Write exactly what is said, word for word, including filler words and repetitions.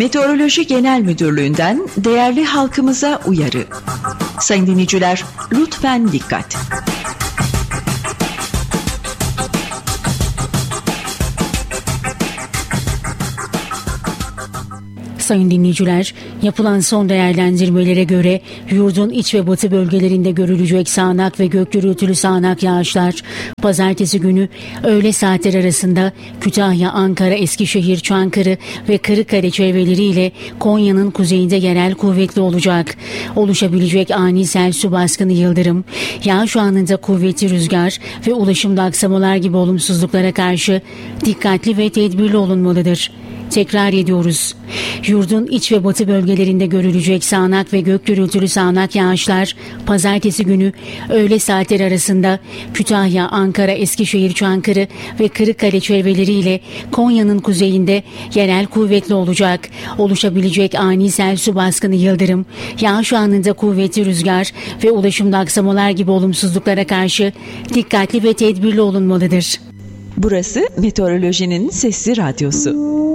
Meteoroloji Genel Müdürlüğü'nden değerli halkımıza uyarı. Sayın dinleyiciler, lütfen dikkat. Sayın dinleyiciler, yapılan son değerlendirmelere göre yurdun iç ve batı bölgelerinde görülecek sağanak ve gök gürültülü sağanak yağışlar pazartesi günü öğle saatler arasında Kütahya, Ankara, Eskişehir, Çankırı ve Kırıkkale çevreleriyle Konya'nın kuzeyinde yerel kuvvetli olacak. Oluşabilecek ani sel, su baskını, yıldırım, yağış anında kuvvetli rüzgar ve ulaşımda aksamalar gibi olumsuzluklara karşı dikkatli ve tedbirli olunmalıdır. Tekrar ediyoruz. Yurdun iç ve batı bölgelerinde görülecek sağanak ve gök gürültülü sağanak yağışlar pazartesi günü öğle saatleri arasında Kütahya, Ankara, Eskişehir, Çankırı ve Kırıkkale çevreleriyle Konya'nın kuzeyinde yerel kuvvetli olacak. Oluşabilecek ani sel, su baskını, yıldırım, yağış anında kuvvetli rüzgar ve ulaşımda aksamalar gibi olumsuzluklara karşı dikkatli ve tedbirli olunmalıdır. Burası Meteorolojinin Sesli Radyosu.